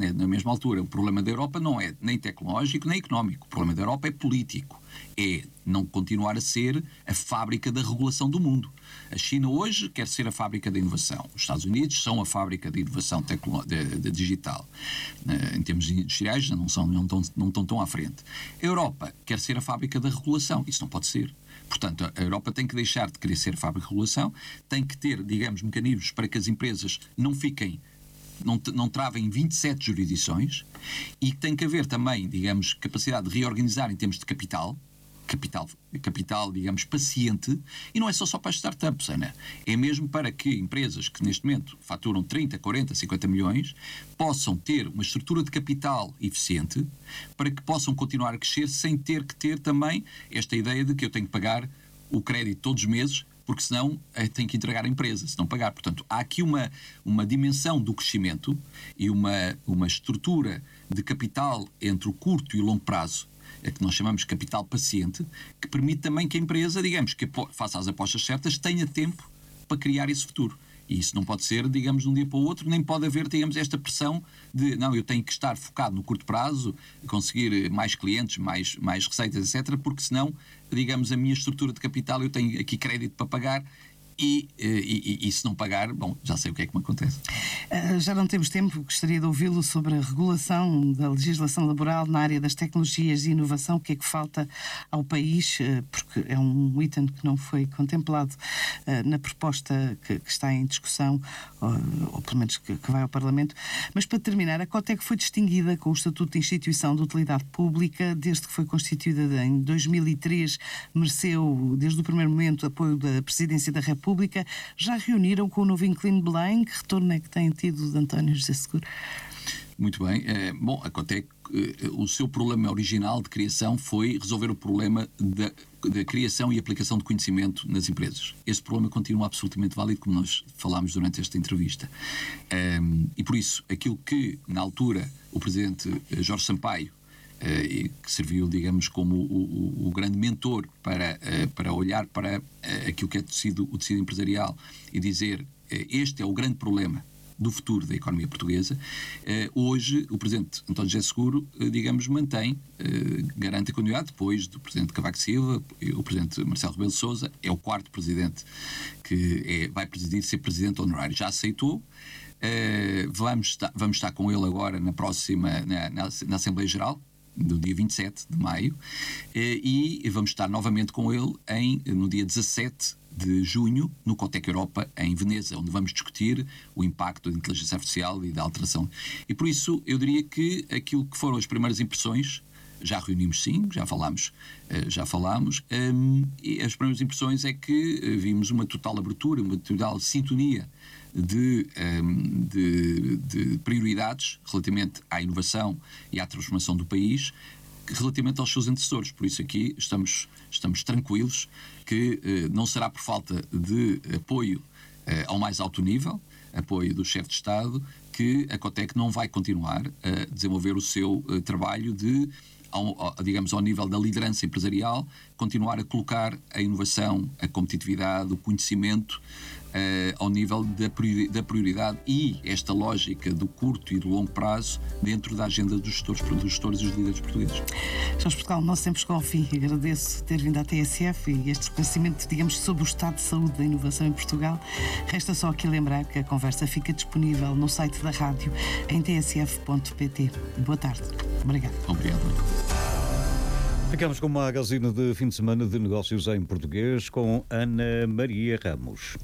na mesma altura, o problema da Europa não é nem tecnológico nem económico. O problema da Europa é político. É não continuar a ser a fábrica da regulação do mundo. A China hoje quer ser a fábrica da inovação. Os Estados Unidos são a fábrica de inovação de digital. Em termos industriais não estão tão à frente. A Europa quer ser a fábrica da regulação. Isso não pode ser. Portanto, a Europa tem que deixar de querer ser a fábrica de regulação, tem que ter, digamos, mecanismos para que as empresas não travem 27 jurisdições, e tem que haver também, digamos, capacidade de reorganizar em termos de capital, digamos, paciente, e não é só para as startups, Ana. É mesmo para que empresas que neste momento faturam 30, 40, 50 milhões possam ter uma estrutura de capital eficiente para que possam continuar a crescer sem ter que ter também esta ideia de que eu tenho que pagar o crédito todos os meses, porque senão tenho que entregar a empresa, se não pagar. Portanto, há aqui uma dimensão do crescimento e uma estrutura de capital entre o curto e o longo prazo, que nós chamamos de capital paciente, que permite também que a empresa, digamos, que faça as apostas certas, tenha tempo para criar esse futuro. E isso não pode ser, digamos, de um dia para o outro, nem pode haver, digamos, esta pressão de, não, eu tenho que estar focado no curto prazo, conseguir mais clientes, mais receitas, etc., porque senão, digamos, a minha estrutura de capital, eu tenho aqui crédito para pagar, e se não pagar, bom, já sei o que é que me acontece. Já não temos tempo, gostaria de ouvi-lo sobre a regulação da legislação laboral na área das tecnologias e inovação. O que é que falta ao país, porque é um item que não foi contemplado na proposta que está em discussão, ou pelo menos que vai ao Parlamento. Mas para terminar, a Cotec foi distinguida com o Estatuto de Instituição de Utilidade Pública desde que foi constituída em 2003, mereceu desde o primeiro momento apoio da Presidência da República. Já reuniram com o novo inquilino Belém? Que retorno é que tem tido de António José Seguro? Muito bem. Bom, a Cotec, o seu problema original de criação foi resolver o problema da criação e aplicação de conhecimento nas empresas. Esse problema continua absolutamente válido, como nós falámos durante esta entrevista. E por isso, aquilo que, na altura, o Presidente Jorge Sampaio, que serviu, digamos, como o grande mentor para olhar para aquilo que é o tecido empresarial e dizer este é o grande problema do futuro da economia portuguesa. Hoje o Presidente António José Seguro, digamos, garante a continuidade depois do Presidente Cavaco Silva. O Presidente Marcelo Rebelo de Sousa é o quarto Presidente que vai ser Presidente honorário. Já aceitou. Vamos estar com ele agora na próxima, na Assembleia Geral, no dia 27 de maio, e vamos estar novamente com ele no dia 17 de junho, no Cotec Europa, em Veneza, onde vamos discutir o impacto da inteligência artificial e da alteração. E por isso, eu diria que aquilo que foram as primeiras impressões, já reunimos sim, já falámos, e as primeiras impressões é que vimos uma total abertura, uma total sintonia de prioridades relativamente à inovação e à transformação do país, relativamente aos seus antecessores. Por isso aqui estamos tranquilos que não será por falta de apoio ao mais alto nível, apoio do chefe de Estado, que a Cotec não vai continuar a desenvolver o seu trabalho digamos, ao nível da liderança empresarial, continuar a colocar a inovação, a competitividade, o conhecimento ao nível da prioridade e esta lógica do curto e do longo prazo dentro da agenda dos gestores e dos líderes portugueses. Jorge Portugal, nós sempre chegou ao fim. Agradeço ter vindo à TSF e este esclarecimento, digamos, sobre o estado de saúde da inovação em Portugal. Resta só aqui lembrar que a conversa fica disponível no site da rádio em tsf.pt. Boa tarde. Obrigado. Obrigado. Ficamos com uma magazine de fim de semana de negócios em português com Ana Maria Ramos.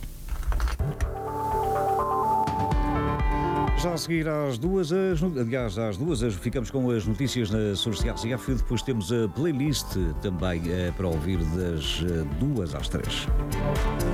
Já a seguir às duas, ficamos com as notícias na SURCRCF e depois temos a playlist também para ouvir das 2 às 3.